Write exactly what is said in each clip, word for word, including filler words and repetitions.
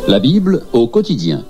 La Bible au quotidien.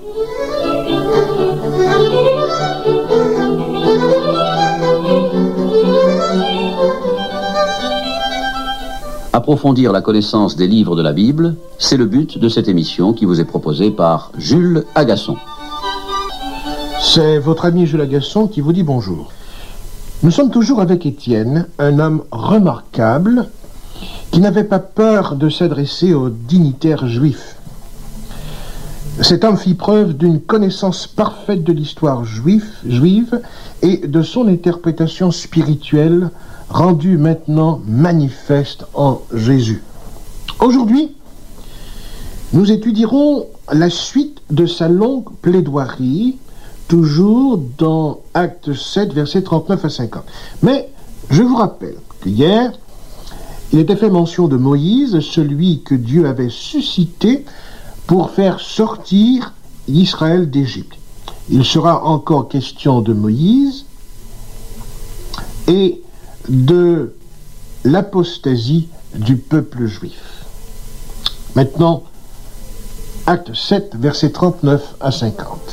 Approfondir la connaissance des livres de la Bible, c'est le but de cette émission qui vous est proposée par Jules Agasson. C'est votre ami Jules Agasson qui vous dit bonjour. Nous sommes toujours avec Étienne, un homme remarquable qui n'avait pas peur de s'adresser aux dignitaires juifs. Cet homme fit preuve d'une connaissance parfaite de l'histoire juive, juive et de son interprétation spirituelle, rendue maintenant manifeste en Jésus. Aujourd'hui, nous étudierons la suite de sa longue plaidoirie, toujours dans Acte sept, versets trente-neuf à cinquante. Mais je vous rappelle qu'hier, il était fait mention de Moïse, celui que Dieu avait suscité pour faire sortir Israël d'Égypte. Il sera encore question de Moïse et de l'apostasie du peuple juif. Maintenant, Acte sept, versets trente-neuf à cinquante.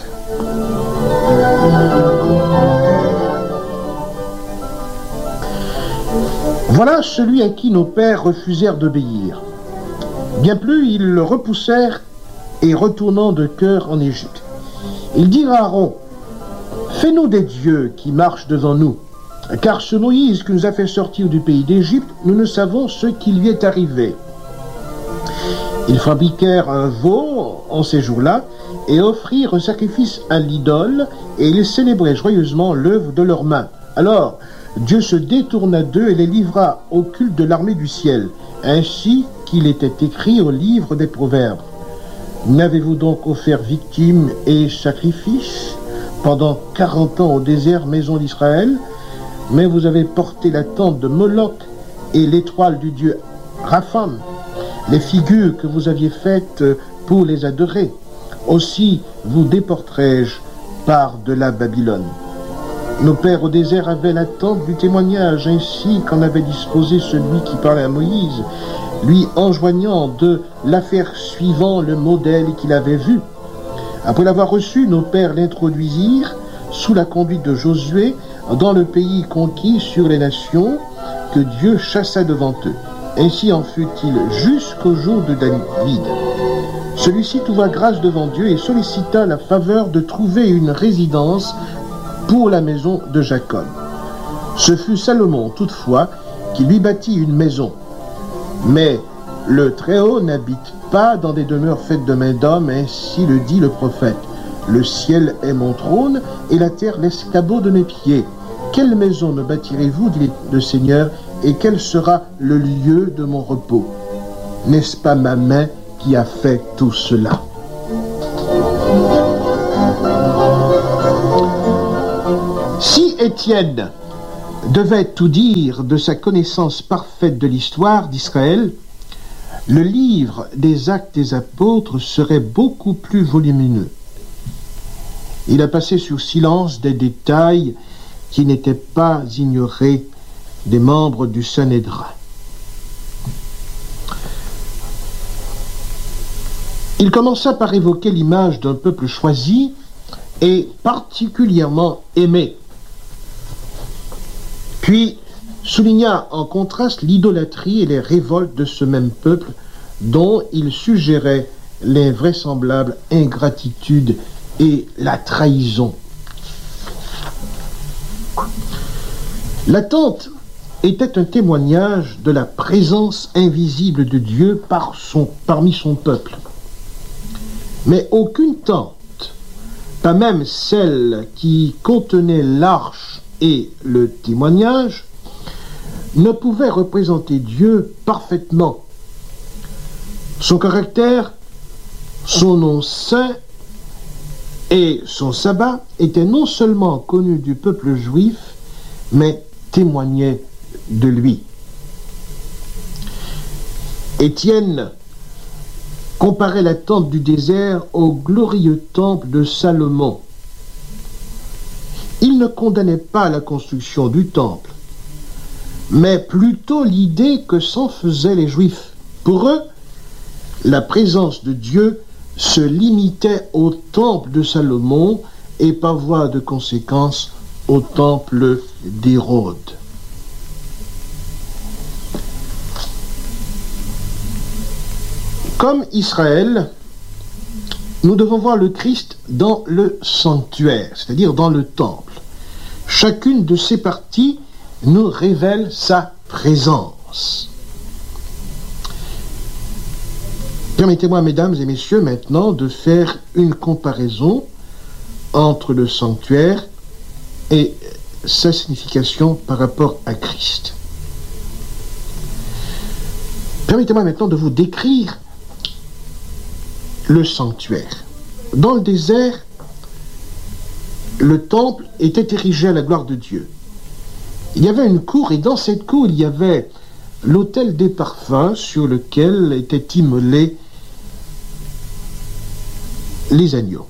Voilà celui à qui nos pères refusèrent d'obéir. Bien plus, ils le repoussèrent et retournant de cœur en Égypte. Ils dirent à Aaron, « Fais-nous des dieux qui marchent devant nous, car ce Moïse qui nous a fait sortir du pays d'Égypte, nous ne savons ce qui lui est arrivé. » Ils fabriquèrent un veau en ces jours-là et offrirent un sacrifice à l'idole, et ils célébraient joyeusement l'œuvre de leurs mains. Alors, Dieu se détourna d'eux et les livra au culte de l'armée du ciel, ainsi qu'il était écrit au livre des Proverbes. N'avez-vous donc offert victimes et sacrifices pendant quarante ans au désert, maison d'Israël? Mais vous avez porté la tente de Moloch et l'étoile du dieu Raphan, les figures que vous aviez faites pour les adorer. Aussi vous déporterai-je par de la Babylone. Nos pères au désert avaient l'attente du témoignage, ainsi qu'en avait disposé celui qui parlait à Moïse, lui enjoignant de la faire suivant le modèle qu'il avait vu. Après l'avoir reçu, nos pères l'introduisirent sous la conduite de Josué dans le pays conquis sur les nations que Dieu chassa devant eux. Ainsi en fut-il jusqu'au jour de David. Celui-ci trouva grâce devant Dieu et sollicita la faveur de trouver une résidence pour la maison de Jacob. Ce fut Salomon, toutefois, qui lui bâtit une maison. Mais le Très-Haut n'habite pas dans des demeures faites de main d'homme, ainsi le dit le prophète. Le ciel est mon trône et la terre l'escabeau de mes pieds. Quelle maison me bâtirez-vous, dit le Seigneur, et quel sera le lieu de mon repos? N'est-ce pas ma main qui a fait tout cela? Si Étienne devait tout dire de sa connaissance parfaite de l'histoire d'Israël, le livre des Actes des Apôtres serait beaucoup plus volumineux. Il a passé sur silence des détails qui n'étaient pas ignorés des membres du Sanhédrin. Il commença par évoquer l'image d'un peuple choisi et particulièrement aimé. Puis souligna en contraste l'idolâtrie et les révoltes de ce même peuple dont il suggérait l'invraisemblable ingratitude et la trahison. L'attente était un témoignage de la présence invisible de Dieu par son, parmi son peuple. Mais aucune tente, pas même celle qui contenait l'arche et le témoignage, ne pouvait représenter Dieu parfaitement. Son caractère, son nom saint et son sabbat étaient non seulement connus du peuple juif, mais témoignaient de lui. Étienne comparait la tente du désert au glorieux temple de Salomon. Il ne condamnait pas la construction du temple, mais plutôt l'idée que s'en faisaient les Juifs. Pour eux, la présence de Dieu se limitait au temple de Salomon et par voie de conséquence au temple d'Hérode. Comme Israël, nous devons voir le Christ dans le sanctuaire, c'est-à-dire dans le temple. Chacune de ces parties nous révèle sa présence. Permettez-moi, mesdames et messieurs, maintenant de faire une comparaison entre le sanctuaire et sa signification par rapport à Christ. Permettez-moi maintenant de vous décrire le sanctuaire. Dans le désert, le temple était érigé à la gloire de Dieu. Il y avait une cour, et dans cette cour, il y avait l'autel des parfums sur lequel étaient immolés les agneaux.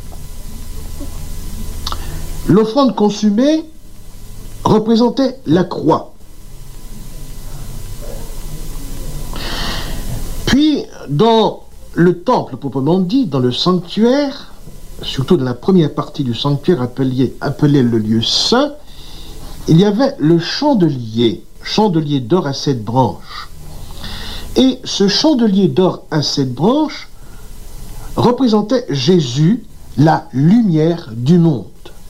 L'offrande consumée représentait la croix. Puis, dans le temple, proprement dit, dans le sanctuaire, surtout dans la première partie du sanctuaire appelé, appelé le lieu saint, il y avait le chandelier, chandelier d'or à sept branches. Et ce chandelier d'or à sept branches représentait Jésus, la lumière du monde.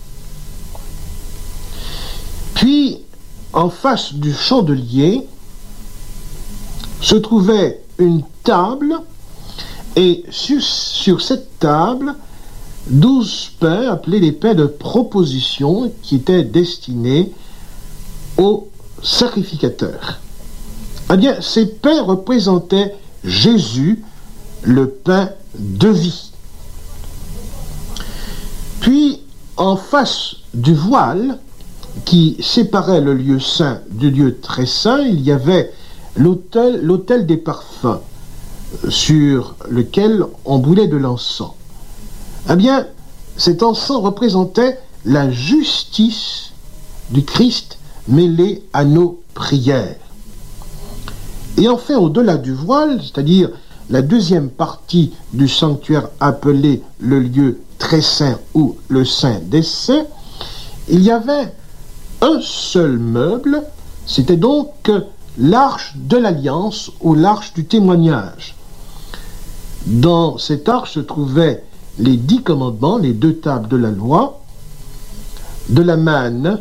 Puis, en face du chandelier, se trouvait une table, et sur, sur cette table, douze pains, appelés les pains de proposition, qui étaient destinés aux sacrificateurs. Eh bien, ces pains représentaient Jésus, le pain de vie. Puis, en face du voile, qui séparait le lieu saint du lieu très saint, il y avait l'autel, l'autel des parfums, sur lequel on brûlait de l'encens. Eh bien, cet encens représentait la justice du Christ mêlée à nos prières. Et enfin, au-delà du voile, c'est-à-dire la deuxième partie du sanctuaire appelé le lieu très saint ou le saint des saints, il y avait un seul meuble, c'était donc l'arche de l'alliance ou l'arche du témoignage. Dans cette arche se trouvaient les dix commandements, les deux tables de la loi, de la manne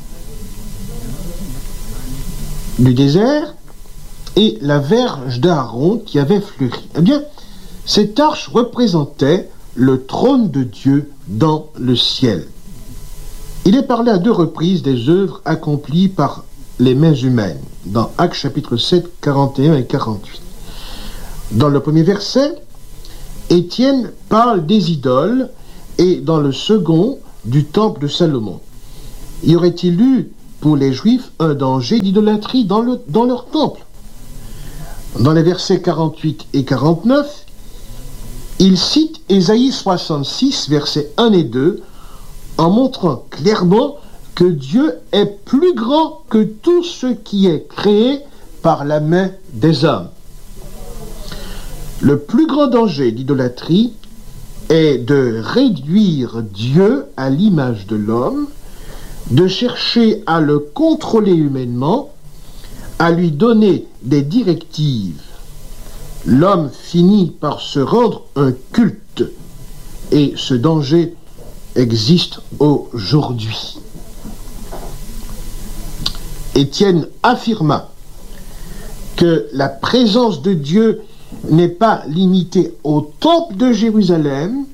du désert et la verge d'Aaron qui avait fleuri. Eh bien, cette arche représentait le trône de Dieu dans le ciel. Il est parlé à deux reprises des œuvres accomplies par les mains humaines, dans Actes chapitre sept, quarante et un et quarante-huit. Dans le premier verset, Étienne parle des idoles et dans le second, du temple de Salomon. Y aurait-il eu pour les Juifs un danger d'idolâtrie dans, le, dans leur temple? Dans les versets quarante-huit et quarante-neuf, il cite Ésaïe soixante-six, versets un et deux, en montrant clairement que Dieu est plus grand que tout ce qui est créé par la main des hommes. Le plus grand danger d'idolâtrie est de réduire Dieu à l'image de l'homme, de chercher à le contrôler humainement, à lui donner des directives. L'homme finit par se rendre un culte, et ce danger existe aujourd'hui. Étienne affirma que la présence de Dieu n'est pas limitée au temple de Jérusalem,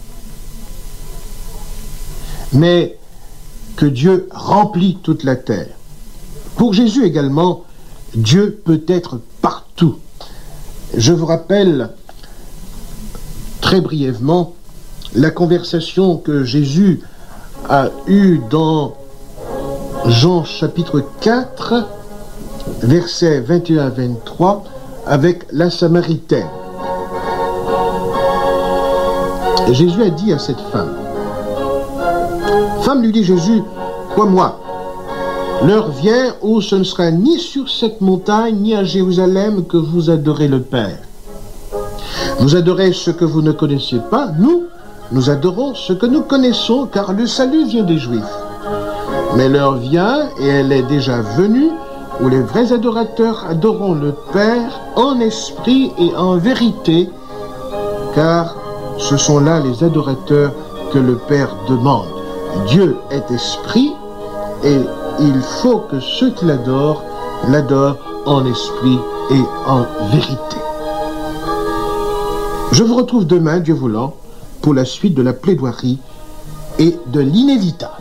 mais que Dieu remplit toute la terre. Pour Jésus également, Dieu peut être partout. Je vous rappelle très brièvement la conversation que Jésus a eue dans Jean chapitre quatre, versets vingt et un à vingt-trois, avec la Samaritaine. Et Jésus a dit à cette femme, « Femme, lui dit Jésus, crois-moi, l'heure vient où ce ne sera ni sur cette montagne, ni à Jérusalem que vous adorez le Père. Vous adorez ce que vous ne connaissez pas, nous, nous adorons ce que nous connaissons, car le salut vient des Juifs. Mais l'heure vient, et elle est déjà venue, où les vrais adorateurs adoreront le Père en esprit et en vérité, car ce sont là les adorateurs que le Père demande. Dieu est esprit, et il faut que ceux qui l'adorent, l'adorent en esprit et en vérité. Je vous retrouve demain, Dieu voulant, pour la suite de la plaidoirie et de l'inévitable.